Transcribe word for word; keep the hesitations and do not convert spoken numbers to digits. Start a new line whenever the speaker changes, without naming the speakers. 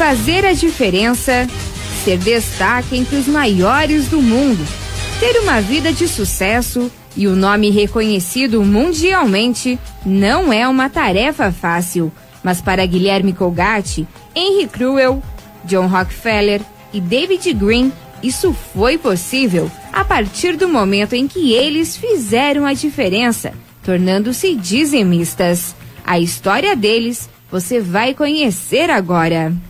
fazer a diferença, ser destaque entre os maiores do mundo, ter uma vida de sucesso e o nome reconhecido mundialmente não é uma tarefa fácil. Mas para Guilherme Colgatti, Henry Crewell, John Rockefeller e David Green, isso foi possível a partir do momento em que eles fizeram a diferença, tornando-se dizimistas. A história deles você vai conhecer agora.